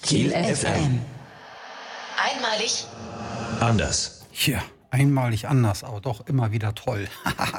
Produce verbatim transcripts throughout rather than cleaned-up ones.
Kiel F M. Einmalig anders. Ja, einmalig anders, aber doch immer wieder toll.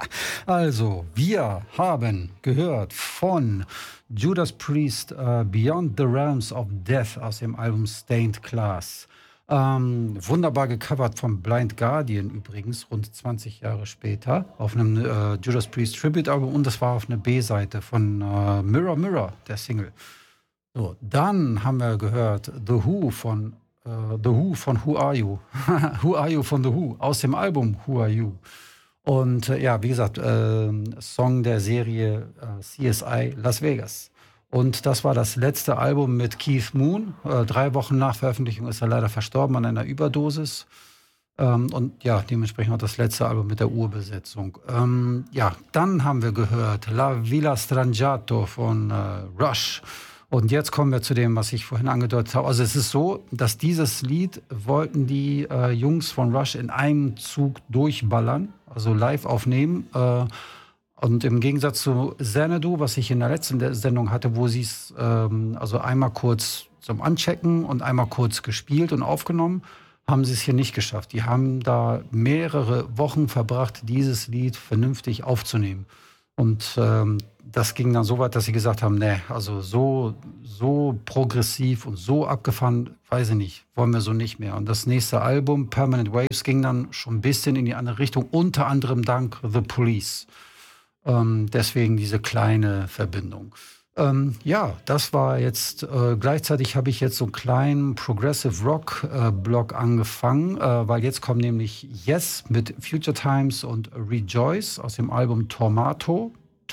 Also, wir haben gehört von Judas Priest uh, Beyond the Realms of Death aus dem Album Stained Class. Ähm, wunderbar gecovert von Blind Guardian übrigens, rund zwanzig Jahre später, auf einem äh, Judas Priest Tribute-Album, und das war auf einer B-Seite von äh, Mirror Mirror, der Single. So, dann haben wir gehört The Who von äh, The Who von Who Are You? Who Are You von The Who, aus dem Album Who Are You? Und äh, ja, wie gesagt, äh, Song der Serie äh, C S I Las Vegas. Und das war das letzte Album mit Keith Moon. Äh, drei Wochen nach Veröffentlichung ist er leider verstorben an einer Überdosis. Ähm, und ja, dementsprechend auch das letzte Album mit der Urbesetzung. Ähm, ja, dann haben wir gehört La Villa Strangiato von äh, Rush. Und jetzt kommen wir zu dem, was ich vorhin angedeutet habe. Also es ist so, dass dieses Lied wollten die äh, Jungs von Rush in einem Zug durchballern, also live aufnehmen. Äh, Und im Gegensatz zu Xanadu, was ich in der letzten Sendung hatte, wo sie es ähm, also einmal kurz zum Anchecken und einmal kurz gespielt und aufgenommen, haben sie es hier nicht geschafft. Die haben da mehrere Wochen verbracht, dieses Lied vernünftig aufzunehmen. Und ähm, das ging dann so weit, dass sie gesagt haben, nee, also so, so progressiv und so abgefahren, weiß ich nicht, wollen wir so nicht mehr. Und das nächste Album, Permanent Waves, ging dann schon ein bisschen in die andere Richtung, unter anderem dank The Police. Ähm, deswegen diese kleine Verbindung. Ähm, ja, das war jetzt, äh, gleichzeitig habe ich jetzt so einen kleinen Progressive Rock äh, Blog angefangen, äh, weil jetzt kommen nämlich Yes mit Future Times und Rejoice aus dem Album Tormato.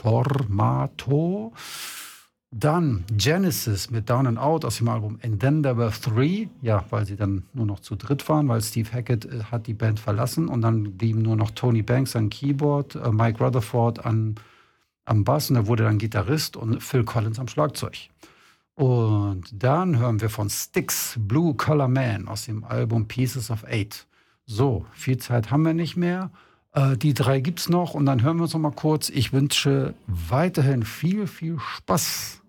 Tormato. Dann Genesis mit Down and Out aus dem Album And Then There Were Three. Ja, weil sie dann nur noch zu dritt waren, weil Steve Hackett äh, hat die Band verlassen. Und dann blieben nur noch Tony Banks an Keyboard, äh, Mike Rutherford an, am Bass. Und er wurde dann Gitarrist und Phil Collins am Schlagzeug. Und dann hören wir von Styx Blue Collar Man aus dem Album Pieces of Eight. So, viel Zeit haben wir nicht mehr. Äh, die drei gibt's noch. Und dann hören wir uns noch mal kurz. Ich wünsche weiterhin viel, viel Spaß